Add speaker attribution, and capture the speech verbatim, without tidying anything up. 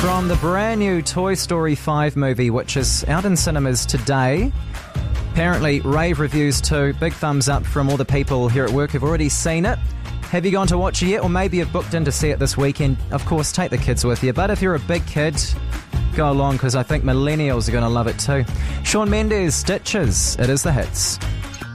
Speaker 1: From the brand new Toy Story five movie, which is out in cinemas today. Apparently, rave reviews too. Big thumbs up from all the people here at work who've already seen it. Have you gone to watch it yet? Or maybe you've booked in to see it this weekend. Of course, take the kids with you. But if you're a big kid, go along, because I think millennials are going to love it too. Shawn Mendes, Stitches. It is the hits.